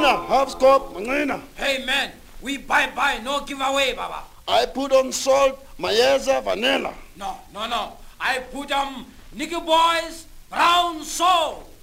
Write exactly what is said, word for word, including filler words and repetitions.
Mancina, half scope, Mancina. Amen. We bye-bye, no giveaway, Baba. I put on salt, mayeza, vanilla. No, no, no. I put um Nicky Boys brown salt.